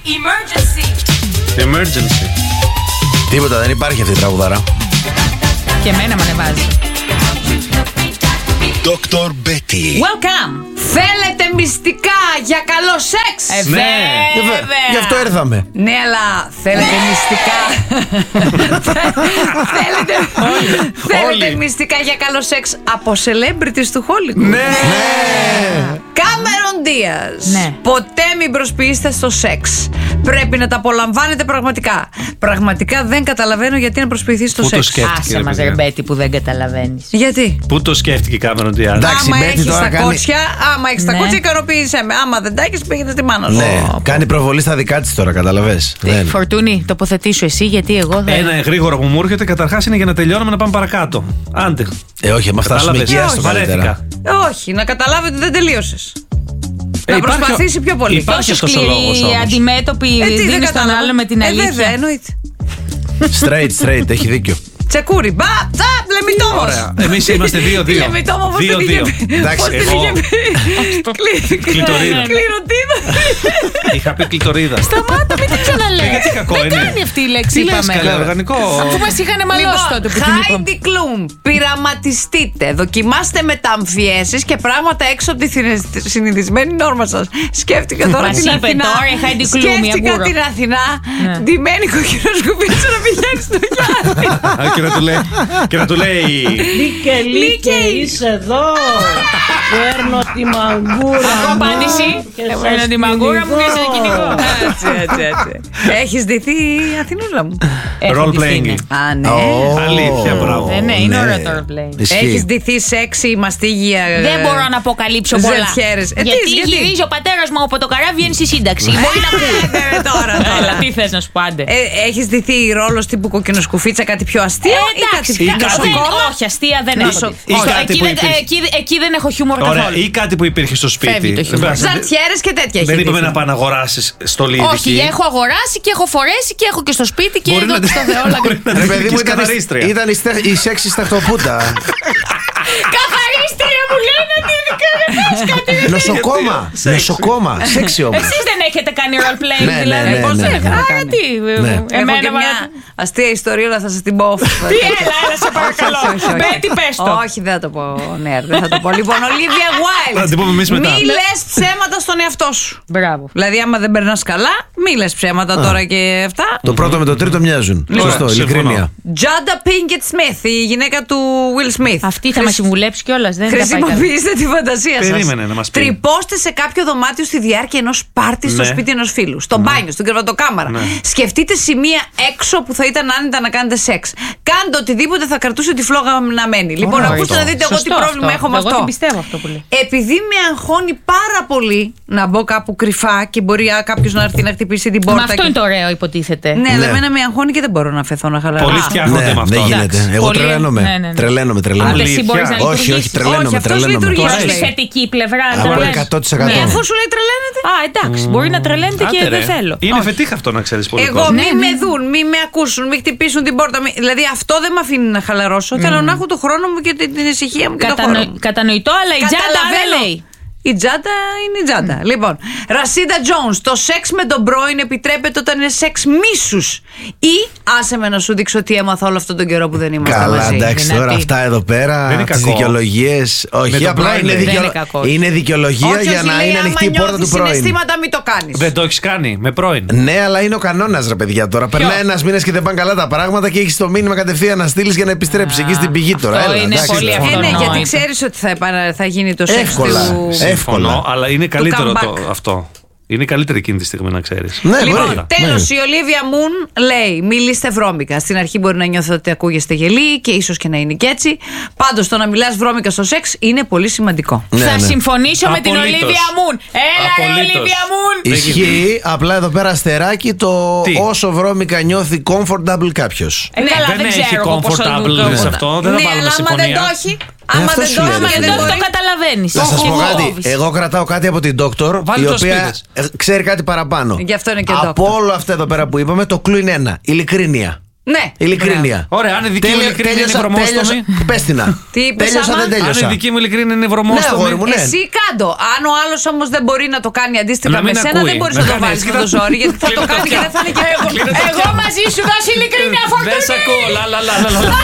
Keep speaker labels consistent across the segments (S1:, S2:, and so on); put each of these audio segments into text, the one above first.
S1: Emergency.
S2: Τίποτα, δεν υπάρχει αυτή η τραγουδάρα.
S3: Και εμένα με ανεβάζει.
S2: Dr. Betty.
S4: Welcome. Θέλετε μυστικά για καλό σεξ?
S3: Βέβαια.
S2: Γι' αυτό ήρθαμε.
S4: Ναι, αλλά θέλετε μυστικά. Θέλετε μυστικά για καλό σεξ από celebrities του Hollywood?
S2: Ναι.
S4: Κάμερον Δίας.
S3: Ναι.
S4: Ποτέ μην προσποιείστε στο σεξ. Πρέπει να τα απολαμβάνετε πραγματικά. Πραγματικά δεν καταλαβαίνω γιατί να προσποιηθεί στο
S1: Πού το
S4: σεξ.
S1: σκέφτηκε,
S3: Άσε
S1: ρε
S3: μας,
S1: παιδιά.
S3: Ρεμπέτη, που δεν καταλαβαίνεις.
S4: Γιατί?
S1: Πού το σκέφτηκε η Κάμερον Διάζ?
S2: Εντάξει,
S4: άμα
S2: Μπέτη
S4: έχεις
S2: τώρα
S4: τα
S2: κάνει-
S4: κότσια, άμα έχεις τα
S3: Ναι.
S4: κότσια, ικανοποίησέ με. Άμα δεν τα έχεις, πήγαινε στη μάνα σου.
S2: Ναι, κάνει προβολή στα δικά της τώρα, καταλαβες. Δεν.
S3: Φορτούνη, τοποθετήσου εσύ, γιατί εγώ δεν.
S1: Ένα γρήγορο που μου έρχεται καταρχάς είναι για να τελειώνουμε να πάμε παρακάτω. Άντε.
S2: Όχι, με αυτά
S1: Κατάλαβες?
S2: εκεί άστο καλύτερα.
S1: Βαρέθηκα.
S4: Όχι, να καταλάβει ότι δεν τελείωσες. Να
S1: Υπάρχει
S4: προσπαθήσει πιο πολύ.
S1: Υπάρχει
S3: Τόσο
S1: αυτός ο λόγος
S3: σκληρή,
S1: όμως.
S3: αντιμέτωπη,
S4: τι, δεν
S3: δίνεις τον
S4: κατάλαβα.
S3: άλλο με την
S4: Βέβαια,
S3: αλήθεια.
S4: εννοείται.
S2: Straight, έχει δίκιο.
S4: Τσεκούρι. Μπα, λεμιτόμος.
S1: Ωραία. Εμείς είμαστε 2-2.
S4: Λεμιτόμο, πώς την
S1: 2-2.
S4: είχε πει.
S2: Εντάξει,
S4: Πώς την
S1: εγώ-
S4: είχε πει.
S1: Κλειτορίδα.
S4: Κληροτίδα.
S1: Είχα πει κλειτορίδα.
S3: Σταμάτα, μην την ξαναλέεις.
S1: Γιατί κακό
S3: δεν
S1: είναι.
S3: κάνει αυτή η λέξη,
S1: Τι λες,
S3: είπαμε.
S1: καλέ, οργανικό.
S3: Αφού μας είχαν μαλώσει τότε που την είπαμε.
S4: Χάιντι Κλουμ, πειραματιστείτε. Δοκιμάστε μεταμφιέσεις και πράγματα έξω από τη συνηθισμένη νόρμα σας. Σκέφτηκα τώρα
S3: Μας
S4: την
S3: είπε
S4: Αθηνά.
S3: τώρα η Χάιντι Κλουμ, η
S4: Σκέφτηκα
S3: Αγκούρο.
S4: την Αθηνά.
S3: Ναι.
S4: Ντυμένη κοκκινοσκουφίτσα να πηγαίνει στο Γιάννη.
S1: Και να του λέει.
S5: Λίκε, είσαι εδώ. Παίρνω τη μαγκούρα.
S3: Έχω
S5: μου
S3: απάντηση.
S5: και
S3: Εγώ
S5: σας
S3: είναι τη μαγκούρα μου και σε κυνηγώ.
S4: Έτσι. Έχεις ντυθεί η Αθηνούλα μου.
S1: Role playing.
S4: Α, ναι.
S1: Αλήθεια, μπράβο.
S3: Ναι, είναι ωραίο το role play.
S4: Έχεις ντυθεί σεξι, μαστίγια.
S3: Δεν μπορώ να αποκαλύψω πολλά.
S4: Ζετιέρες.
S3: Γιατί
S4: Γιατί?
S3: γυρίζει ο πατέρας μου από το καράβι, βγαίνει στη σύνταξη. Μπορεί να ακούει.
S4: Τώρα.
S3: Έλα, τι θες να σου πω, άντε.
S4: Έχεις ντυθεί ρόλο τύπου κοκκινοσκουφίτσα, κάτι πιο αστείο ή κάτι
S3: Εντάξει,
S4: πιο νοσοκόμα?
S3: όχι, αστεία δεν
S4: Νοσο-
S3: έχω.
S1: ή
S3: Όχι,
S1: κάτι που υπήρχε.
S3: εκεί δεν έχω χιούμορ
S1: Ωραία.
S3: καθόλου.
S1: Ή κάτι που υπήρχε στο
S3: Φεύγει
S1: σπίτι.
S3: το χιούμορ.
S4: Ζαρτιέρες και τέτοια.
S1: Δεν
S4: έχει
S1: είπαμε
S4: ντυθεί.
S1: να πάνε να αγοράσει στο Λίδι.
S3: Όχι, έχω αγοράσει και έχω φορέσει και έχω και στο σπίτι και
S1: Μπορεί
S3: εδώ
S1: να
S3: και στο Δεόλα.
S1: μπορεί να
S2: Ρε
S1: την
S2: παιδί μου,
S1: πεις
S2: ήταν
S1: καθαρίστρια.
S2: η σεξι σταχτοπούτα.
S3: Καθαρίστρια μου λένε ότι κάτι.
S2: Νοσοκόμα, σεξι όμως.
S3: Εσείς δεν έχετε κάνει role play,
S2: Ναι,
S3: δηλαδή.
S2: ναι,
S3: Πώς
S2: ναι,
S3: δεν
S2: ναι.
S3: έχετε
S4: Άρα
S3: κάνει.
S4: τι,
S2: Ναι.
S4: Έχω
S3: Εμένα
S4: και μια αστεία ιστορία, αλλά θα σας την πω.
S3: Τι, έλα, σε παρακαλώ. Μπέτη, πες το.
S4: Όχι, δεν θα το πω. Ναι, δεν θα το πω. Λοιπόν, Olivia Wilde.
S1: Θα την πούμε εμείς μετά.
S4: Μη λες ψέματα στον εαυτό σου.
S3: Μπράβο.
S4: Δηλαδή, άμα δεν περνάς καλά, μη λες ψέματα τώρα και αυτά.
S2: Το πρώτο με το τρίτο μοιάζουν. Σωστό,
S1: συμφωνώ.
S2: ειλικρίνεια.
S4: Jada Pinkett Smith, η γυναίκα του Will Smith.
S3: Αυτή θα μας συμβουλέψει κιόλας, δεν θα πάει καλά.
S4: Χρησιμοποιήστε τη φαντασία σας.
S1: Περίμενε να μας πει.
S4: Τρυπώστε σε κάποιο δωμάτιο στη διάρκεια ενός πάρτι στο
S1: Ναι.
S4: σπίτι ενός φίλου. Στο μπάνιο, στην κρεβατοκάμαρα.
S1: Ναι.
S4: Σκεφτείτε σημεία έξω που θα ήταν άνετα να κάνετε σεξ. Κάντε οτιδήποτε θα κρατούσε τη φλόγα να μένει. Λοιπόν,
S3: Ωραίο
S4: ακούστε
S3: αυτό.
S4: να δείτε εγώ τι
S3: Σωστό
S4: πρόβλημα
S3: αυτό.
S4: έχω με
S3: Εγώ
S4: αυτό.
S3: την πιστεύω αυτό που λέει.
S4: Επειδή με αγχώνει πάρα πολύ να μπω κάπου κρυφά και μπορεί κάποιο να έρθει να χτυπήσει την
S3: Μα
S4: πόρτα.
S3: αυτό
S4: και-
S3: είναι το ωραίο, υποτίθεται.
S4: Ναι, αλλά
S2: Ναι.
S4: εμένα με αγχώνει και δεν μπορώ να φεθώ να χαλαρώσω.
S1: Πολλοί φτιάχνονται
S2: Ναι,
S1: με αυτό.
S2: δεν γίνεται. Εγώ
S3: Πολύ-
S2: τρελαίνομαι.
S3: ναι, ναι, ναι.
S2: Τρελαίνομαι.
S3: Άντε, εσύ μπορείς να
S2: Όχι,
S3: λειτουργήσεις.
S2: τρελαίνομαι.
S4: Όχι, αυτός
S2: τρελαίνομαι.
S4: λειτουργεί.
S2: Τώρα
S4: Πώς
S3: Στη
S4: λέει.
S3: θετική πλευρά.
S2: Από
S3: το λες.
S2: 100%.
S4: Ναι, αφού σου λέει τρελαίνεται.
S3: Α, εντάξει, μπορεί να τρελαίνεται και
S1: Άντε, ρε.
S3: δεν θέλω.
S1: Είναι
S3: Όχι.
S1: φετίχα αυτό να ξέρεις πολύ.
S4: Εγώ
S1: κόσμο.
S4: μη με δουν, μη με ακούσουν, μη χτυπήσουν την πόρτα. Δηλαδή αυτό δεν με αφήνει να χαλαρώσω. Θέλω να έχω το χρόνο μου και την ησυχία μου και το χώρο μου.
S3: Κατανοητό, αλλά η Τζάντα δεν
S4: Καταλαβαίνω.
S3: λέει.
S4: Η Τζάντα είναι η Τζάντα. Λοιπόν, Ρασίντα Τζόουνς, το σεξ με τον πρώην επιτρέπεται όταν είναι σεξ μίσους. Ή άσε με να σου δείξω τι έμαθα όλο αυτόν τον καιρό που δεν είμαστε
S2: Καλά,
S4: μαζί.
S2: εντάξει,
S3: Δυνατή.
S2: τώρα αυτά εδώ πέρα.
S1: Δεν είναι
S2: Τις
S1: κακό.
S2: δικαιολογίες.
S1: Με
S2: Όχι,
S1: τον
S2: απλά
S1: πρώην
S2: είναι,
S1: λέει.
S3: Δεν είναι κακό.
S2: είναι δικαιολογία
S4: Όχι,
S2: για
S4: όχι,
S2: να
S4: λέει,
S2: είναι
S4: άμα
S2: ανοιχτή η πόρτα του
S4: νιώθεις
S2: πρώην.
S4: συναισθήματα μην το κάνεις.
S1: Δεν το έχει κάνει με πρώην.
S2: Ναι, αλλά είναι ο κανόνα, ρε παιδιά τώρα. Περνάει ένα μήνα και δεν πάνε καλά τα πράγματα και έχει το μήνυμα κατευθείαν να στείλει για να επιστρέψει εκεί στην πηγή τώρα.
S3: αυτό
S2: Έλα,
S3: είναι
S2: εντάξει,
S3: πολύ
S2: τώρα.
S3: αυτό.
S4: Ναι, γιατί
S3: Αυτονόητο.
S4: ξέρεις ότι θα γίνει το σεξ
S2: Εύκολα.
S4: του...
S2: Εύκολα.
S1: Αλλά είναι καλύτερο
S4: comeback.
S1: αυτό. Είναι καλύτερη εκείνη τη στιγμή να ξέρεις.
S2: Ναι,
S4: Λοιπόν,
S2: μπορεί.
S4: τέλος,
S2: Ναι.
S4: η Ολίβια Μουν λέει: μιλήστε βρώμικα. Στην αρχή μπορεί να νιώθετε ότι ακούγεστε γελοί και ίσως και να είναι και έτσι. Πάντως, το να μιλάς βρώμικα στο σεξ είναι πολύ σημαντικό.
S2: Ναι,
S3: Θα
S2: ναι.
S3: συμφωνήσω με την
S1: Απολύτως.
S3: Ολίβια Μουν. Έλα, ρε
S1: Απολύτως.
S3: Ολίβια Μουν.
S2: Ισχύει, απλά εδώ πέρα αστεράκι το
S1: Τι?
S2: όσο βρώμικα νιώθει comfortable κάποιος.
S3: Καλά,
S1: δεν έχει
S3: ξέρω εγώ πώς θα
S1: comfortable
S3: το
S1: σε
S3: κάνω.
S1: αυτό. Δεν θα
S4: Ναι,
S1: βάλουμε
S4: αλλά άμα δεν
S1: συμφωνία.
S4: το έχει. Άμα
S2: αυτό
S4: δεν
S2: σου
S4: το
S2: λέω,
S4: έχει,
S2: ρε
S4: δεν
S2: φίλε.
S3: Δεν το
S4: μπορεί.
S3: καταλαβαίνεις.
S2: Να σας πω κάτι.
S3: Κόβεις.
S2: Εγώ κρατάω κάτι από την Doctor,
S1: Βάλε
S2: η
S1: το
S2: οποία
S1: σπίτες.
S2: ξέρει κάτι παραπάνω.
S4: Γι' αυτό είναι και
S2: Από
S4: Doctor.
S2: όλο αυτό εδώ πέρα που είπαμε, το κλου είναι ένα. Ειλικρίνεια.
S4: Ναι.
S2: Ειλικρίνεια.
S1: Ωραία, αν η δική μου ειλικρίνεια είναι βρωμόστομη.
S2: Πες την να.
S4: Τι είπες,
S2: Τέλειωσα,
S4: άμα?
S2: δεν
S1: Αν
S2: τέλειωσα.
S1: η δική μου ειλικρίνεια είναι
S2: Ναι, αγόρι
S1: βρωμόστομη.
S2: μου, ναι.
S4: Εσύ κάντο. Αν ο άλλος όμως δεν μπορεί να το κάνει αντίστοιχα
S1: Να
S4: με
S1: μην
S4: σένα,
S1: ακούει.
S4: δεν μπορείς
S1: Να
S4: να το
S1: κάνει
S4: βάλεις
S1: έτσι,
S4: με το
S1: κοίτα.
S4: ζόρι, γιατί θα το
S1: Κλείνω τα
S4: κάνει και
S1: αυτιά.
S4: δεν θα είναι και
S1: Κλείνω τα
S4: εγώ
S1: αυτιά.
S4: μαζί σου δώσει ειλικρίνεια
S1: Δεν
S4: φορτούνη.
S1: σ' ακούω. Λα.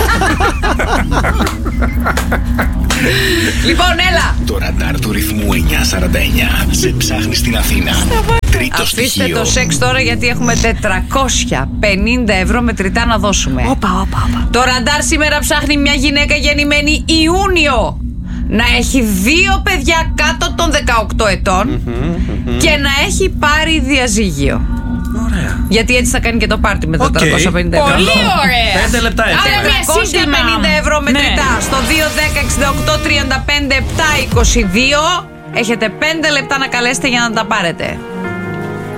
S4: Λοιπόν, έλα.
S6: Το ραντάρ του ρυθμού 949 σε ψάχνει στην Αθήνα. Τρίτο
S4: Αφήστε
S6: στοιχείο.
S4: το σεξ τώρα, γιατί έχουμε 450 ευρώ μετρητά να δώσουμε.
S3: Όπα.
S4: Το ραντάρ σήμερα ψάχνει μια γυναίκα γεννημένη Ιούνιο, να έχει 2 παιδιά κάτω των 18 ετών και να έχει πάρει διαζύγιο.
S1: Ωραία.
S4: Γιατί έτσι θα κάνει και το πάρτι με τα
S1: Οκ.
S4: 450 ευρώ.
S3: Πολύ ωραία.
S1: 5 λεπτά
S3: Άρα
S1: έφερα.
S3: μια
S4: 450 ευρώ μετρητά
S3: Ναι.
S4: στο 210-68-35-7-22. Έχετε 5 λεπτά να καλέσετε για να τα πάρετε.